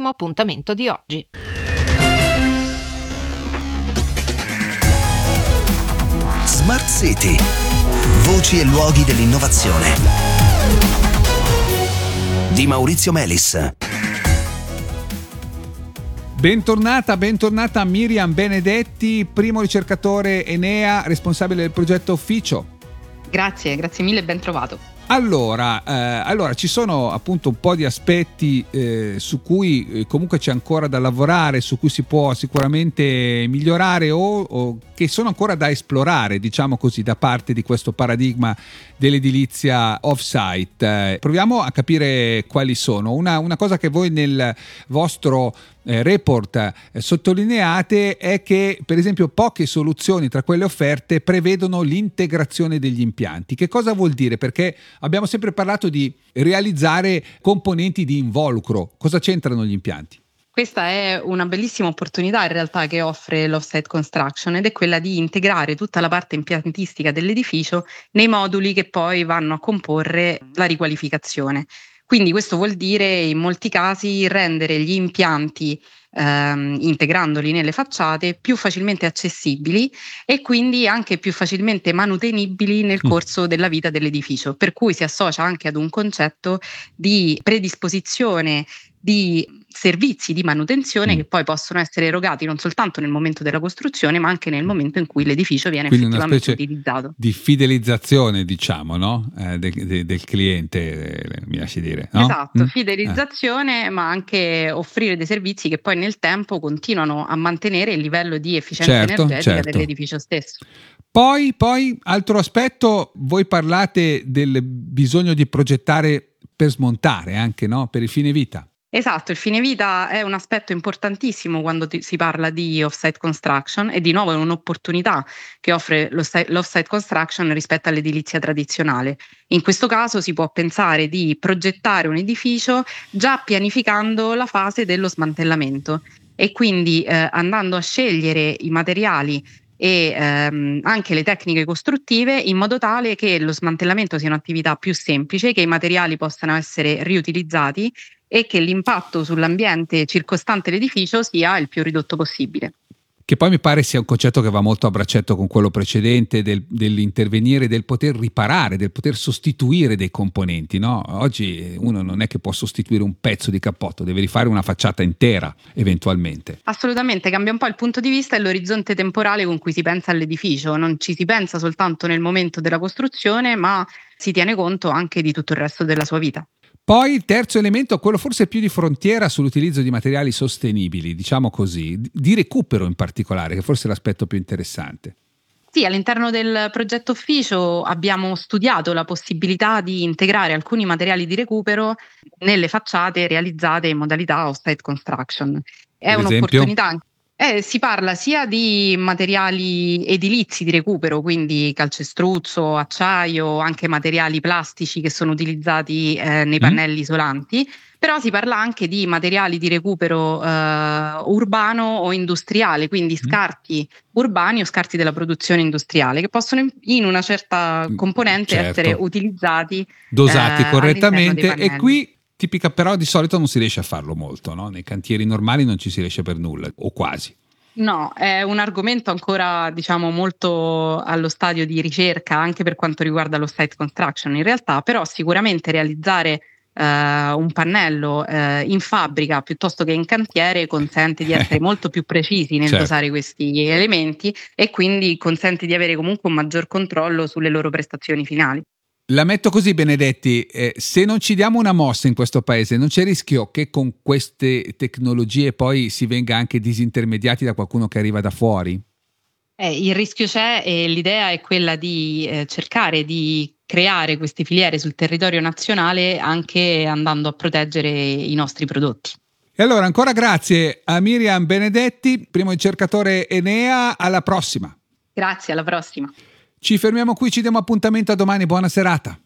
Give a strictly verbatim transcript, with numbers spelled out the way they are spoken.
l'ultimo appuntamento di oggi. Smart City. Voci e luoghi dell'innovazione. Di Maurizio Melis. Bentornata, bentornata Miriam Benedetti, primo ricercatore Enea, responsabile del progetto Ufficio. Grazie, grazie mille e ben trovato. Allora, eh, allora, ci sono appunto un po' di aspetti eh, su cui eh, comunque c'è ancora da lavorare, su cui si può sicuramente migliorare o, o che sono ancora da esplorare, diciamo così, da parte di questo paradigma dell'edilizia off-site. Eh, proviamo a capire quali sono. Una, una cosa che voi nel vostro Eh, report eh, sottolineate è che per esempio poche soluzioni tra quelle offerte prevedono l'integrazione degli impianti. Che cosa vuol dire? Perché abbiamo sempre parlato di realizzare componenti di involucro. Cosa c'entrano gli impianti? Questa è una bellissima opportunità in realtà che offre l'off-site construction ed è quella di integrare tutta la parte impiantistica dell'edificio nei moduli che poi vanno a comporre la riqualificazione. Quindi questo vuol dire in molti casi rendere gli impianti ehm, integrandoli nelle facciate più facilmente accessibili e quindi anche più facilmente manutenibili nel corso della vita dell'edificio, per cui si associa anche ad un concetto di predisposizione di servizi di manutenzione mm. che poi possono essere erogati non soltanto nel momento della costruzione ma anche nel momento in cui l'edificio viene Quindi effettivamente una specie utilizzato. Di fidelizzazione, diciamo, no? Eh, de, de, del cliente, eh, mi lasci dire, no? Esatto, mm? fidelizzazione, eh. ma anche offrire dei servizi che poi nel tempo continuano a mantenere il livello di efficienza certo, energetica certo. dell'edificio stesso. Poi, poi, altro aspetto, voi parlate del bisogno di progettare per smontare anche, no? Per il fine vita. Esatto, il fine vita è un aspetto importantissimo quando ti, si parla di off-site construction e di nuovo è un'opportunità che offre lo, l'off-site construction rispetto all'edilizia tradizionale. In questo caso si può pensare di progettare un edificio già pianificando la fase dello smantellamento e quindi eh, andando a scegliere i materiali e ehm, anche le tecniche costruttive in modo tale che lo smantellamento sia un'attività più semplice, che i materiali possano essere riutilizzati e che l'impatto sull'ambiente circostante l'edificio sia il più ridotto possibile. Che poi mi pare sia un concetto che va molto a braccetto con quello precedente del, dell'intervenire, del poter riparare, del poter sostituire dei componenti, no? Oggi uno non è che può sostituire un pezzo di cappotto, deve rifare una facciata intera eventualmente. Assolutamente, cambia un po' il punto di vista e l'orizzonte temporale con cui si pensa all'edificio. Non ci si pensa soltanto nel momento della costruzione, ma si tiene conto anche di tutto il resto della sua vita. Poi il terzo elemento, quello forse più di frontiera sull'utilizzo di materiali sostenibili, diciamo così, di recupero in particolare, che forse è l'aspetto più interessante. Sì, all'interno del progetto Ufficio abbiamo studiato la possibilità di integrare alcuni materiali di recupero nelle facciate realizzate in modalità off-site construction. È Per un'opportunità. esempio? Eh, si parla sia di materiali edilizi di recupero, quindi calcestruzzo, acciaio, anche materiali plastici che sono utilizzati eh, nei pannelli mm. isolanti, però si parla anche di materiali di recupero eh, urbano o industriale, quindi scarti mm. urbani o scarti della produzione industriale che possono in una certa componente certo. essere utilizzati, dosati eh, correttamente e qui tipica, però di solito non si riesce a farlo molto, no? Nei cantieri normali non ci si riesce per nulla, o quasi. No, è un argomento ancora, diciamo, molto allo stadio di ricerca anche per quanto riguarda lo site construction in realtà, però sicuramente realizzare eh, un pannello eh, in fabbrica piuttosto che in cantiere consente di essere molto più precisi nel certo. dosare questi elementi e quindi consente di avere comunque un maggior controllo sulle loro prestazioni finali. La metto così, Benedetti, eh, se non ci diamo una mossa in questo paese, non c'è il rischio che con queste tecnologie poi si venga anche disintermediati da qualcuno che arriva da fuori? Eh, il rischio c'è e l'idea è quella di eh, cercare di creare queste filiere sul territorio nazionale anche andando a proteggere i nostri prodotti. E allora ancora grazie a Miriam Benedetti, primo ricercatore Enea, alla prossima. Grazie, alla prossima. Ci fermiamo qui, ci diamo appuntamento a domani, buona serata.